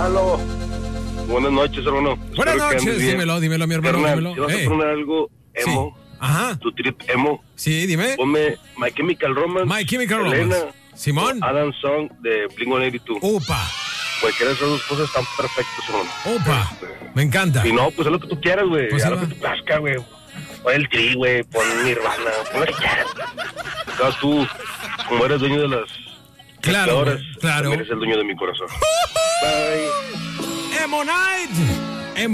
Lalo, buenas noches, hermano. Buenas noches, dímelo, mi hermano, Carnal, dímelo. si vas a poner algo emo, Sí. Ajá. tu trip emo, Sí, dime. ponme My Chemical Romance, My Chemical Selena, Romance. Simón. Adam Song de Blink-182. Upa, Cualquiera de esas dos cosas están perfectas, hermano. upa. Me encanta. Si no, pues haz lo que tú quieras, güey. Pues Haz ahí lo va. que tú plazca, güey. Pon el Tri, güey. Pon Nirvana. Pon lo que quieras. Acá tú, como eres dueño de las Claro, horas, claro. eres el dueño de mi corazón. Bye. Emo Night.